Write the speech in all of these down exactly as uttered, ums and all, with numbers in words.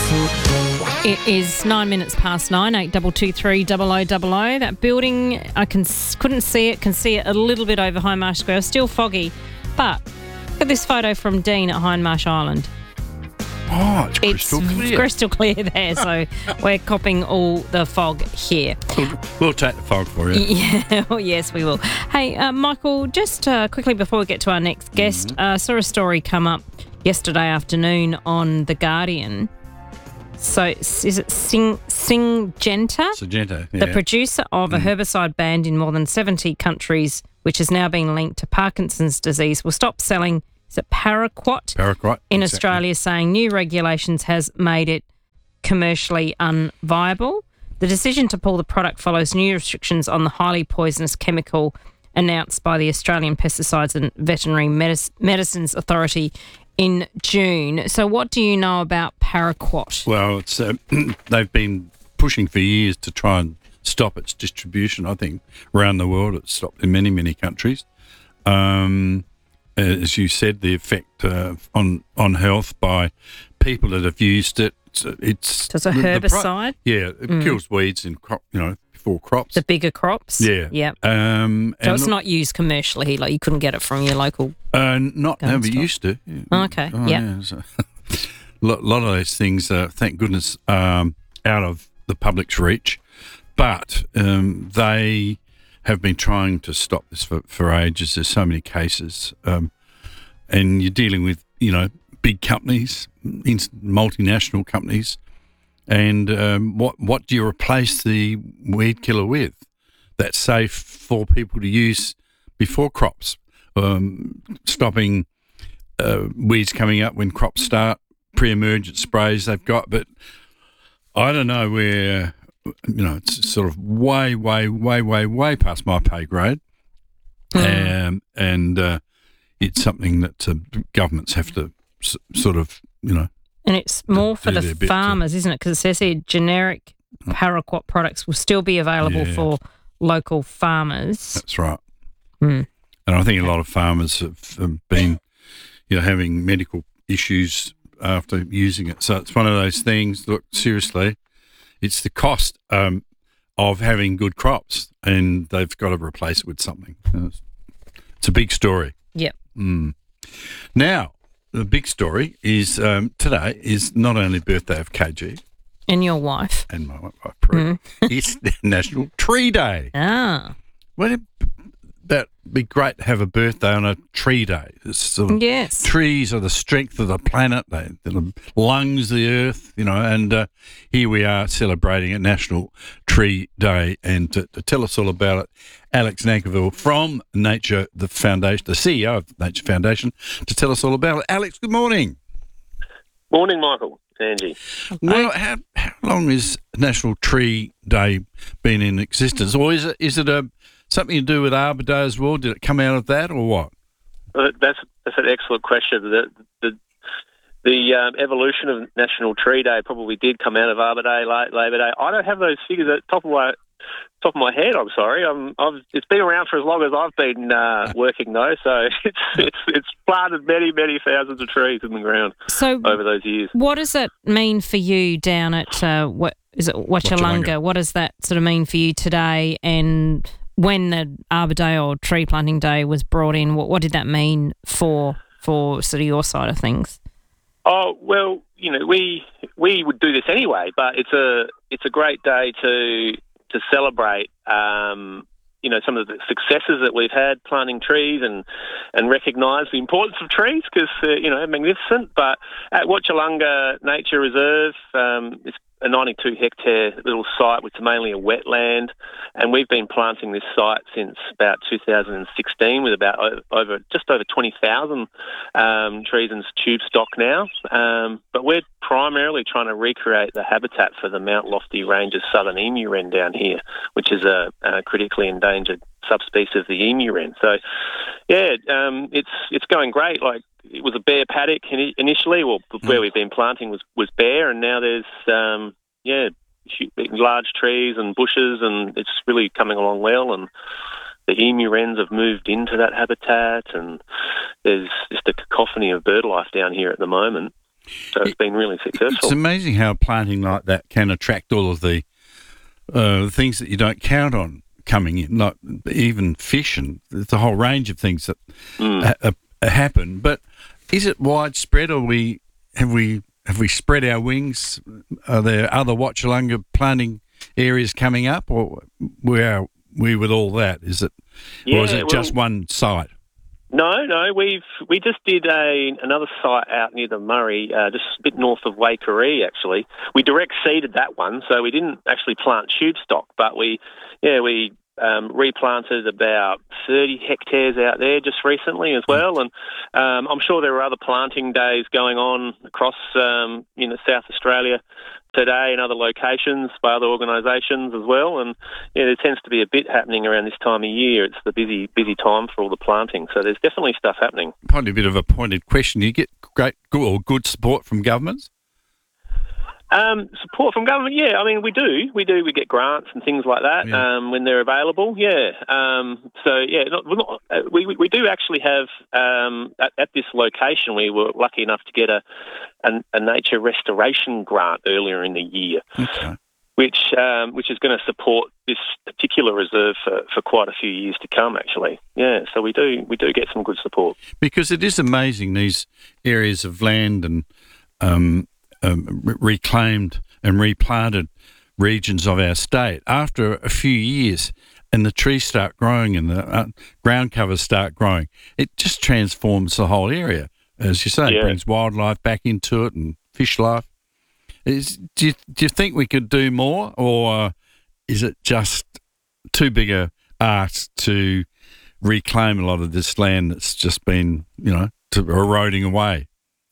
It is nine minutes past nine, eight double two three double o double o. That building, I can couldn't see it, can see it a little bit over Hindmarsh Square. Still foggy, but look at this photo from Dean at Hindmarsh Island. Oh, it's crystal it's clear. crystal clear there, so we're copping all the fog here. We'll, we'll take the fog for you. Yeah, well, yes, we will. Hey, uh, Michael, just uh, quickly before we get to our next guest, Mm-hmm. uh, saw a story come up yesterday afternoon on The Guardian. So is it Sing Syngenta? Syngenta, yeah. The producer of a herbicide banned in more than seventy countries, which has now been linked to Parkinson's disease, will stop selling, is it Paraquat? Paraquat. In exactly. Australia, saying new regulations has made it commercially unviable. The decision to pull the product follows new restrictions on the highly poisonous chemical announced by the Australian Pesticides and Veterinary Medic- Medicines Authority in June. So what do you know about Paraquat? Well, it's uh, they've been pushing for years to try and stop its distribution, I think, around the world. It's stopped in many, many countries. Um, as you said, the effect uh, on, on health by people that have used it. It's, it's So it's a the- the pro- herbicide? yeah, it Mm. kills weeds in crop, you know, before crops. The bigger crops? yeah. Yep. Um, So and it's look- not used commercially, like you couldn't get it from your local... Uh, not Gun no, but stock. used to. Yeah. Oh, okay, Oh, yep. yeah. So, a lot, lot of those things, uh, thank goodness, um, out of the public's reach. But um, they have been trying to stop this for, for ages. There's so many cases. Um, and you're dealing with, you know, big companies, ins- multinational companies. And um, what what do you replace the weed killer with that's safe for people to use before crops? Um, stopping uh, weeds coming up when crops start, pre-emergent sprays they've got. But I don't know where, you know, it's sort of way, way, way, way, way past my pay grade. Mm. Um, and uh, it's something that uh, governments have to s- sort of, you know, And it's more for do the their bit to- farmers, isn't it? Because it says here generic Paraquat products will still be available Yeah. for local farmers. that's right. Mm. And I think a lot of farmers have, have been, you know, having medical issues after using it. So it's one of those things. Look, seriously, it's the cost um, of having good crops, and they've got to replace it with something. It's, it's a big story. Yep. Mm. Now, the big story is um, today is not only birthday of K G And your wife. and my wife Prue, it's National Tree Day. Ah. Wouldn't that be great to have a birthday on a tree day? It's sort of, Yes. trees are the strength of the planet. They, they're the lungs of the earth, you know, and uh, here we are celebrating a National Tree Day. And to, to tell us all about it, Alex Nankivell from Nature the Foundation, the C E O of Nature Foundation, to tell us all about it. Alex, good morning. Morning, Michael. It's Angie. Well, how, how long has National Tree Day been in existence? Or is it is it a something to do with Arbor Day as well? Did it come out of that or what? Uh, That's that's an excellent question. The the the um, evolution of National Tree Day probably did come out of Arbor Day, La- Labor Day. I don't have those figures at the top of my top of my head. I'm sorry. I'm, I've, it's been around for as long as I've been uh, working, though. So it's it's it's planted many many thousands of trees in the ground So over those years. what does that mean for you down at, uh, what is it, Wachalunga? Wachalunga. What does that sort of mean for you today? And when the Arbor Day or Tree Planting Day was brought in, what, what did that mean for for sort of your side of things? Oh well, you know, we we would do this anyway, but it's a it's a great day to to celebrate, um, you know, some of the successes that we've had planting trees and and recognise the importance of trees because uh, you know, magnificent. But at Wachalunga Nature Reserve, um, it's a ninety-two hectare little site, which is mainly a wetland, and we've been planting this site since about two thousand sixteen with about o- over just over twenty thousand um, trees in tube stock now. Um, but we're primarily trying to recreate the habitat for the Mount Lofty Ranges southern emu wren down here, which is a, a critically endangered subspecies of the emu wren. So, yeah, um, it's it's going great. Like, it was a bare paddock in, initially. Well, where we've been planting was, was bare, and now there's um, yeah, hu- large trees and bushes, and it's really coming along well. And the emu wrens have moved into that habitat, and there's just a cacophony of bird life down here at the moment. So it's been really successful. It's amazing how planting like that can attract all of the uh, things that you don't count on coming in, like even fish, and there's a whole range of things that Mm. ha- uh, happen. But is it widespread, or we have we have we spread our wings? Are there other Watchulunga planting areas coming up, or where are we with all that? Is it, or is Yeah, it well- just one site? No, no, we've we just did a another site out near the Murray, uh, just a bit north of Waikerie. Actually, we direct seeded that one, so we didn't actually plant tube stock, but we, yeah, we um, replanted about thirty hectares out there just recently as well, and um, I'm sure there are other planting days going on across um, you know South Australia today in other locations by other organisations as well, and yeah, there tends to be a bit happening around this time of year. It's the busy busy time for all the planting, so there's definitely stuff happening. Probably a bit of a pointed question. Do you get great good, or good support from governments? Um, support from government, yeah. I mean, we do, we do. We get grants and things like that Yeah. um, when they're available. Yeah. Um, so yeah, not, we're not, uh, we we we do actually have um, at, at this location. We were lucky enough to get a, a a nature restoration grant earlier in the year, Okay. which um, which is going to support this particular reserve for, for quite a few years to come. Actually, yeah. So we do we do get some good support. Because it is amazing, these areas of land and um, um, re- reclaimed and replanted regions of our state, after a few years and the trees start growing and the uh, ground covers start growing, it just transforms the whole area. As you say, it Yeah. brings wildlife back into it and fish life. Is, do, you, do you think we could do more, or is it just too big a ask to reclaim a lot of this land that's just been, you know, to eroding away?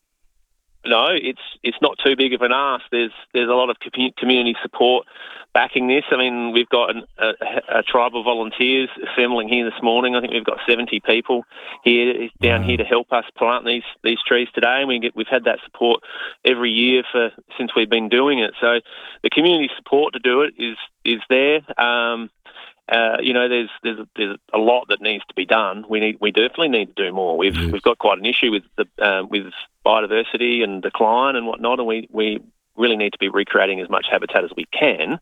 No, it's it's not too big of an ask. There's there's a lot of commu- community support backing this. I mean, we've got an, a, a tribe of volunteers assembling here this morning. I think we've got seventy people here down Wow. here to help us plant these these trees today. And we get we've had that support every year for since we've been doing it. So the community support to do it is is there. Um, Uh, you know, there's there's there's a lot that needs to be done. We need we definitely need to do more. We've Yes. we've got quite an issue with the um, with biodiversity and decline and whatnot, and we, we really need to be recreating as much habitat as we can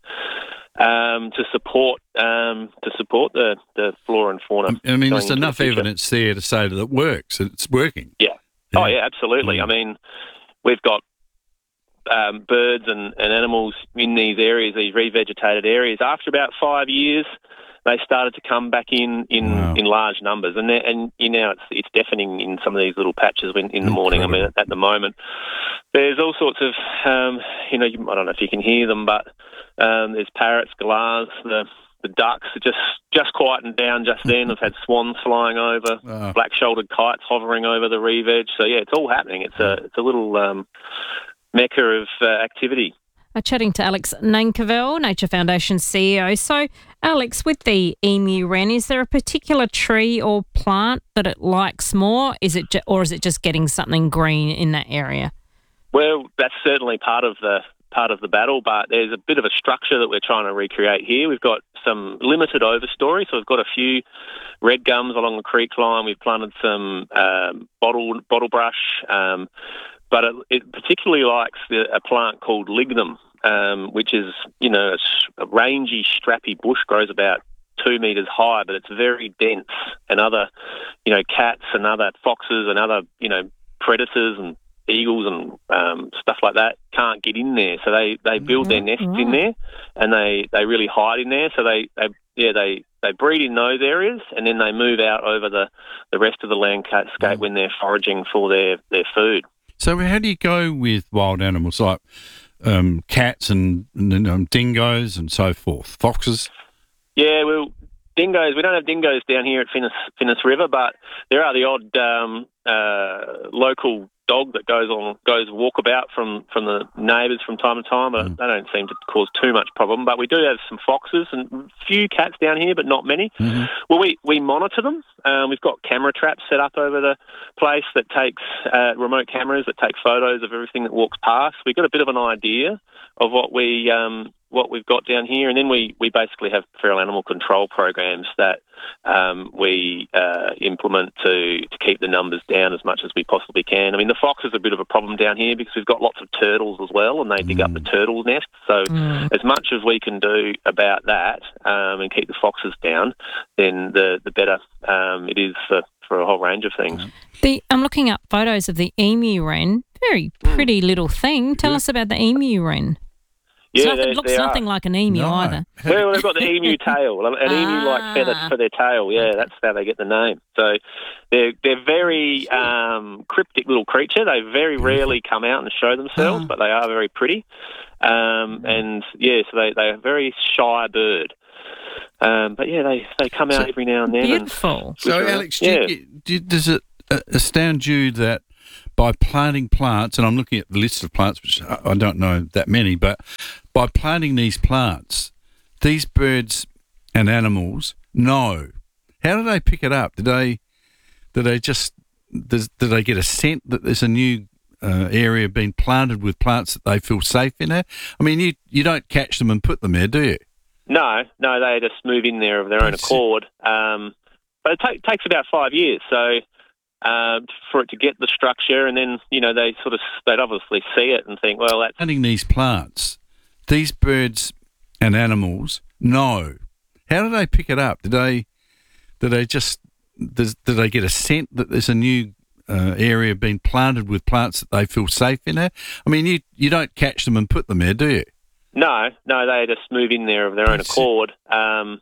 um, to support um, to support the, the flora and fauna. I mean, going there's into the enough future. evidence there to say that it works. It's working. Yeah. Oh yeah, absolutely. Yeah. I mean, we've got um, birds and, and animals in these areas, these revegetated areas. After about five years, they started to come back in in, Wow. in large numbers, and they're- and you know it's it's deafening in some of these little patches when, in the morning. I mean, Incredible. at, at the moment, there's all sorts of um, you know you, I don't know if you can hear them, but um, there's parrots, galahs, the the ducks are just just quietened down just then. I've had swans flying over, Wow. black-shouldered kites hovering over the re-veg. So yeah, it's all happening. It's a it's a little um, mecca of uh, activity. Uh, chatting to Alex Nankerville, Nature Foundation C E O. So, Alex, with the emu wren, is there a particular tree or plant that it likes more? Is it, ju- or is it just getting something green in that area? Well, that's certainly part of the part of the battle, but there's a bit of a structure that we're trying to recreate here. We've got some limited overstory, so we've got a few red gums along the creek line. We've planted some um, bottle bottle brush, um, but it, it particularly likes the, a plant called lignum, um, which is you know a, s- a rangy, strappy bush, grows about two metres high, but it's very dense, and other you know cats and other foxes and other you know predators and eagles and um, stuff like that can't get in there, so they, they build their nests in there, and they, they really hide in there. So they, they yeah they, they breed in those areas, and then they move out over the, the rest of the landscape Mm. when they're foraging for their, their food. So how do you go with wild animals like um, cats and, and um, dingoes and so forth, foxes? Yeah, well, dingoes. We don't have dingoes down here at Finnis, Finnis River, but there are the odd um, uh, local dog that goes on goes walkabout from, from the neighbours from time to time. But Mm. they don't seem to cause too much problem. But we do have some foxes and a few cats down here, but not many. Mhm. Well, we, we monitor them. Um, we've got camera traps set up over the place that takes uh, remote cameras that take photos of everything that walks past. We've got a bit of an idea of what we um, what we've got down here, and then we, we basically have feral animal control programs that um, we uh, implement to, to keep the numbers down as much as we possibly can. I mean, the fox is a bit of a problem down here because we've got lots of turtles as well, and they dig up the turtle nest. So Mm. as much as we can do about that um, and keep the foxes down, then the, the better um, it is for, for a whole range of things. The, I'm looking up photos of the emu wren. Very pretty little thing. Tell us about the emu wren. It's Yeah, nothing- they- it looks they are. nothing like an emu No. either. Well, they've got the emu tail, an emu-like Ah. feather for their tail. Yeah, that's how they get the name. So they're they're very um, cryptic little creature. They very rarely come out and show themselves, Ah. but they are very pretty. Um, and yeah, so they they're a very shy bird. Um, but yeah, they, they come out So- every now and then. And, Beautiful. So, Which are- Alex, do yeah. you, do you- does it uh, astound you that by planting plants, and I'm looking at the list of plants, which I I don't know that many, but by planting these plants, these birds and animals know. How do they pick it up? Do they, do they just, does, do they get a scent that there's a new uh, area being planted with plants that they feel safe in there? I mean, you, you don't catch them and put them there, do you? No, no, they just move in there of their own That's it. accord. Um, but it ta- takes about five years, so um, for it to get the structure, and then you know they sort of they'd obviously see it and think, well, that's Planting these plants, these birds and animals know. How do they pick it up? Do they, do they just, does, do they get a scent that there's a new uh, area being planted with plants that they feel safe in there? I mean, you, you don't catch them and put them there, do you? no, no, they just move in there of their own That's it. accord. Um,